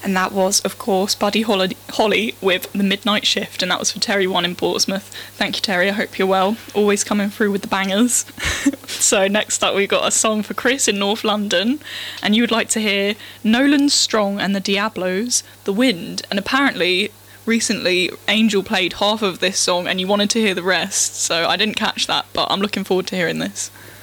And that was, of course, Buddy Holly with The Midnight Shift, and that was for Terry One in Portsmouth. Thank you, Terry. I hope you're well. Always coming through with the bangers. So next up, we've got a song for Chris in North London, and you would like to hear Nolan Strong and the Diablos, The Wind. And apparently, recently, Angel played half of this song, and you wanted to hear the rest, so I didn't catch that, but I'm looking forward to hearing this.